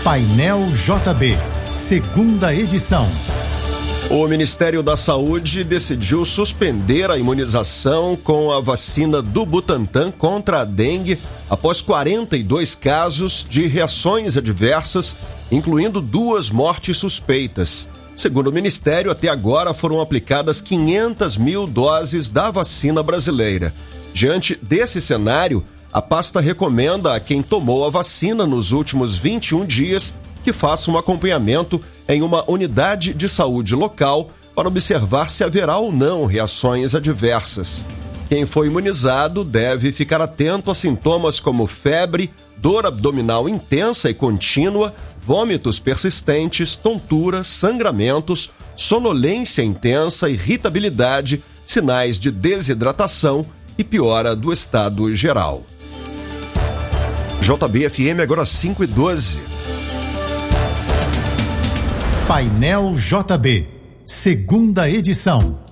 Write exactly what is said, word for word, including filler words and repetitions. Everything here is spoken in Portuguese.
Painel J B, segunda edição. O Ministério da Saúde decidiu suspender a imunização com a vacina do Butantan contra a dengue após quarenta e dois casos de reações adversas, incluindo duas mortes suspeitas. Segundo o Ministério, até agora foram aplicadas quinhentas mil doses da vacina brasileira. Diante desse cenário, a pasta recomenda a quem tomou a vacina nos últimos vinte e um dias que faça um acompanhamento em uma unidade de saúde local para observar se haverá ou não reações adversas. Quem foi imunizado deve ficar atento a sintomas como febre, dor abdominal intensa e contínua, vômitos persistentes, tontura, sangramentos, sonolência intensa, irritabilidade, sinais de desidratação e piora do estado geral. J B F M agora cinco e doze. Painel J B, segunda edição.